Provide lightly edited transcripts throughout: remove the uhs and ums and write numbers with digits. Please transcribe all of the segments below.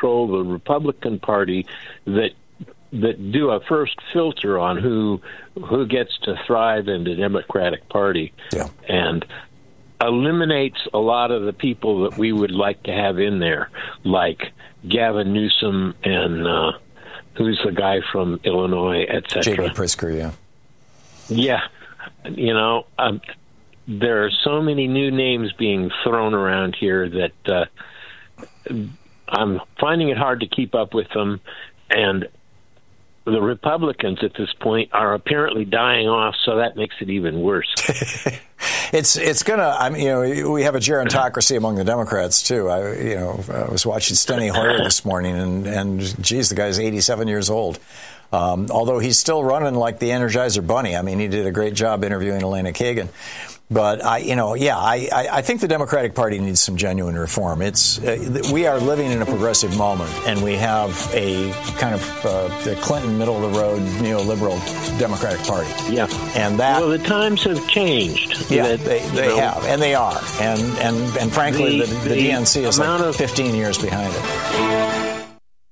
control the Republican Party that do a first filter on who gets to thrive in the Democratic Party, and eliminates a lot of the people that we would like to have in there, like Gavin Newsom and who's the guy from Illinois, etc. J.B. Pritzker, Yeah. There are so many new names being thrown around here that I'm finding it hard to keep up with them, and the Republicans at this point are apparently dying off, so that makes it even worse. It's gonna. We have a gerontocracy among the Democrats too. I was watching Steny Hoyer this morning, and geez, the guy's 87 years old. Although he's still running like the Energizer Bunny. I mean, he did a great job interviewing Elena Kagan. But I think the Democratic Party needs some genuine reform. We are living in a progressive moment, and we have a kind of the Clinton middle of the road neoliberal Democratic Party. Yeah, and the times have changed. Yeah, they have, and they are, and frankly, the DNC is like 15 years behind it.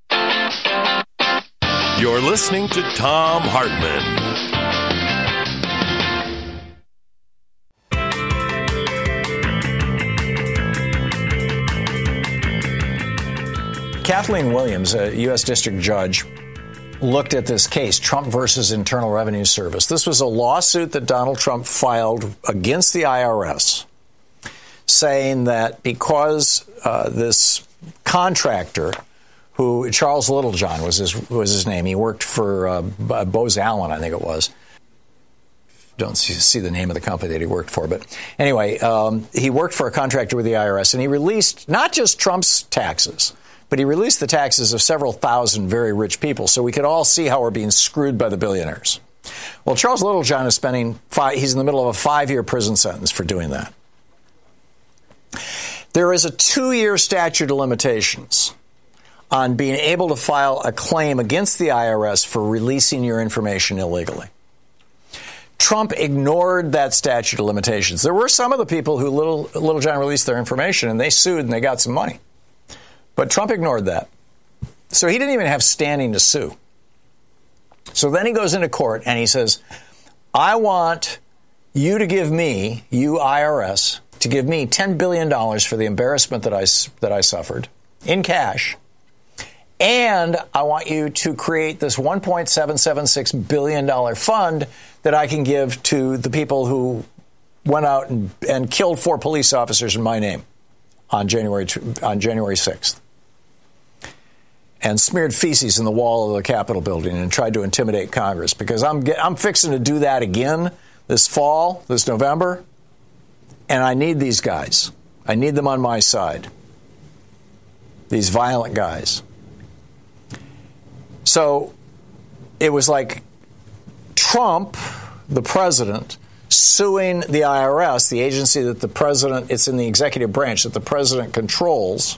You're listening to Thom Hartmann. Kathleen Williams, a U.S. District Judge, looked at this case, Trump versus Internal Revenue Service. This was a lawsuit that Donald Trump filed against the IRS, saying that because this contractor, who Charles Littlejohn was his name, he worked for Bose Allen, I think it was. Don't see the name of the company that he worked for, but anyway, he worked for a contractor with the IRS, and he released not just Trump's taxes, but he released the taxes of several thousand very rich people, so we could all see how we're being screwed by the billionaires. Well, Charles Littlejohn is he's in the middle of a 5-year prison sentence for doing that. There is a 2-year statute of limitations on being able to file a claim against the IRS for releasing your information illegally. Trump ignored that statute of limitations. There were some of the people who Littlejohn released their information, and they sued and they got some money. But Trump ignored that. So he didn't even have standing to sue. So then he goes into court and he says, I want you to give me, you IRS, to give me $10 billion for the embarrassment that I suffered in cash. And I want you to create this $1.776 billion fund that I can give to the people who went out and killed 4 police officers in my name on January 6th. And smeared feces in the wall of the Capitol building and tried to intimidate Congress, because I'm fixing to do that again this fall, this November, and I need these guys. I need them on my side. These violent guys. So it was like Trump, the president, suing the IRS, the agency that the president, it's in the executive branch that the president controls.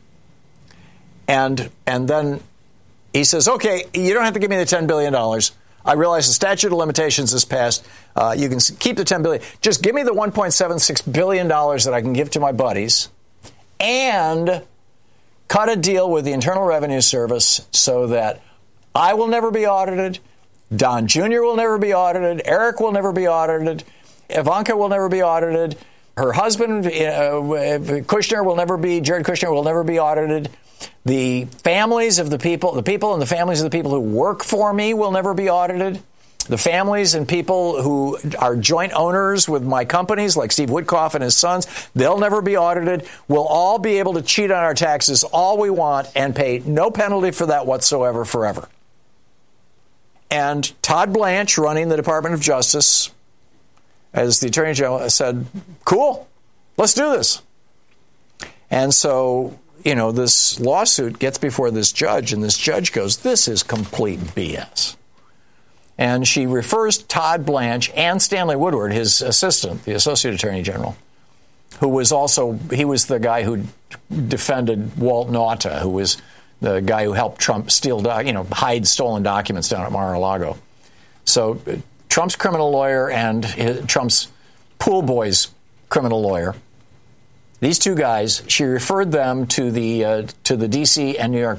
And then he says, okay, you don't have to give me the $10 billion. I realize the statute of limitations is passed. You can keep the $10 billion. Just give me the $1.76 billion that I can give to my buddies, and cut a deal with the Internal Revenue Service so that I will never be audited, Don Jr. will never be audited, Eric will never be audited, Ivanka will never be audited, her husband, Kushner, will never be, Jared Kushner, will never be audited. The families of the people and the families of the people who work for me will never be audited. The families and people who are joint owners with my companies, like Steve Woodcoff and his sons, they'll never be audited. We'll all be able to cheat on our taxes all we want and pay no penalty for that whatsoever forever. And Todd Blanche, running the Department of Justice, as the Attorney General, said, cool, let's do this. And so, this lawsuit gets before this judge, and this judge goes, this is complete BS. And she refers Todd Blanche and Stanley Woodward, his assistant, the Associate Attorney General, who was he was the guy who defended Walt Nauta, who was the guy who helped Trump hide stolen documents down at Mar-a-Lago. So Trump's criminal lawyer and Trump's pool boy's criminal lawyer, these two guys, she referred them to the D.C. and New York